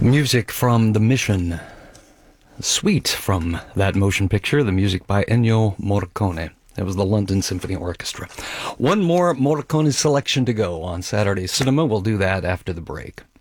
Music from The Mission. Suite from that motion picture, the music by Ennio Morricone. That was the London Symphony Orchestra. One more Morricone selection to go on Saturday Cinema. We'll do that after the break.